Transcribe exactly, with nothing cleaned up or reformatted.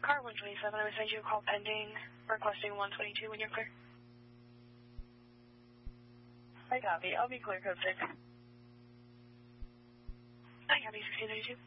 car one twenty-seven. I would send you a call pending, requesting one twenty-two when you're clear. I copy. I'll be clear, code six. I copy sixteen ninety-two.